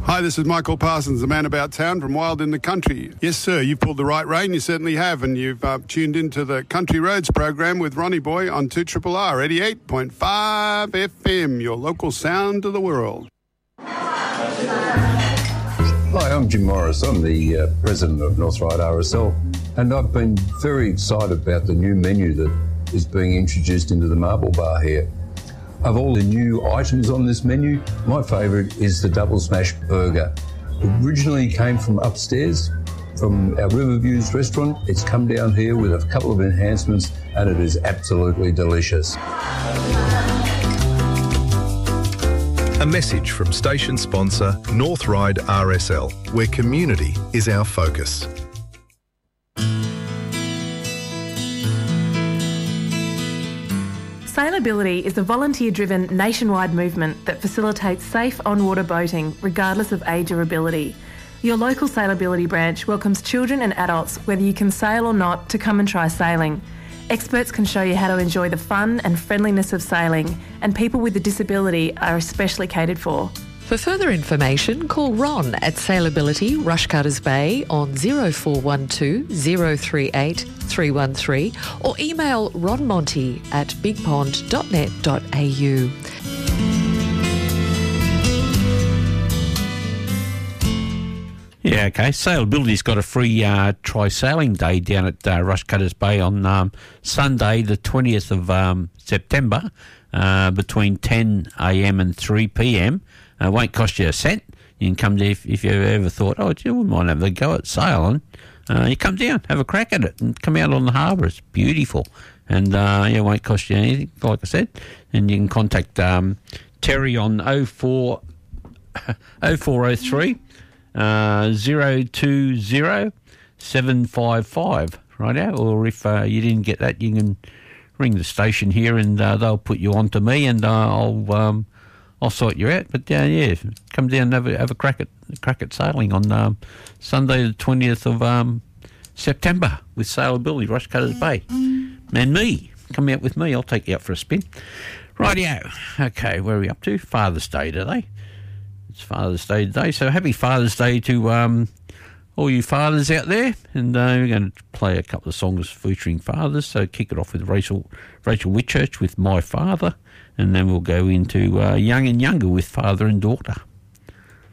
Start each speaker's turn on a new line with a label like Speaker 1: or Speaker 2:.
Speaker 1: Hi, this is Michael Parsons, the man about town from Wild in the Country. Yes, sir, you've pulled the right rein, you certainly have, and you've tuned into the Country Roads program with Ronnie Boy on 2RRR 88.5 FM, your local sound to the world.
Speaker 2: Hi, I'm Jim Morris. I'm the president of North Ryde RSL, and I've been very excited about the new menu that is being introduced into the Marble Bar here. Of all the new items on this menu, my favourite is the Double Smash Burger. Originally came from upstairs, from our Riverviews restaurant. It's come down here with a couple of enhancements, and it is absolutely delicious.
Speaker 3: A message from station sponsor North Ryde RSL, where community is our focus.
Speaker 4: Sailability is a volunteer-driven nationwide movement that facilitates safe on-water boating regardless of age or ability. Your local Sailability branch welcomes children and adults, whether you can sail or not, to come and try sailing. Experts can show you how to enjoy the fun and friendliness of sailing, and people with a disability are especially catered for.
Speaker 5: For further information, call Ron at Sailability Rushcutters Bay on 0412 038 313 or email ronmonty at bigpond.net.au.
Speaker 6: Yeah, okay. Sailability's got a free try sailing day down at Rushcutters Bay on Sunday, the 20th of September, between 10 a.m. and 3 p.m. It won't cost you a cent. You can come there if you ever thought, we might have a go at sailing. You come down, have a crack at it, and come out on the harbour. It's beautiful. And it won't cost you anything, like I said. And you can contact Terry on 0403 020 755, right out. Or if you didn't get that, you can ring the station here and they'll put you on to me, and I'll sort you out. But come down and have a crack at sailing on Sunday the 20th of September with Sailability, Rushcutters Bay. And me, come out with me, I'll take you out for a spin. Rightio. Okay, where are we up to? Father's Day today. It's Father's Day today, so happy Father's Day to all you fathers out there. And we're going to play a couple of songs featuring fathers. So kick it off with Rachel Whitchurch with My Father, and then we'll go into Young and Younger with Father and Daughter.